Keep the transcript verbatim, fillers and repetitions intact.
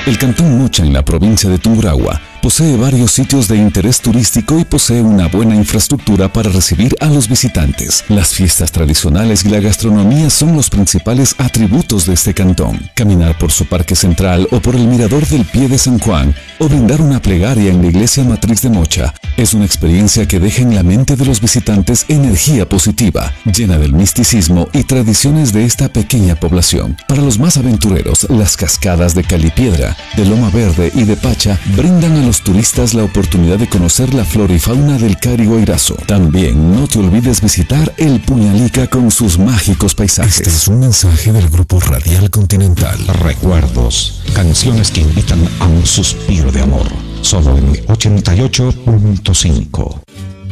El Cantón Mocha, en la provincia de Tungurahua, posee varios sitios de interés turístico y posee una buena infraestructura para recibir a los visitantes. Las fiestas tradicionales y la gastronomía son los principales atributos de este cantón. Caminar por su parque central o por el mirador del Pie de San Juan o brindar una plegaria en la iglesia matriz de Mocha es una experiencia que deja en la mente de los visitantes energía positiva, llena del misticismo y tradiciones de esta pequeña población. Para los más aventureros, las cascadas de Calipiedra, de Loma Verde y de Pacha brindan a los turistas la oportunidad de conocer la flora y fauna del Cari Guairazo. También no te olvides visitar el Puñalica con sus mágicos paisajes. Este es un mensaje del Grupo Radial Continental. Recuerdos, canciones que invitan a un suspiro de amor. Solo en ochenta y ocho punto cinco.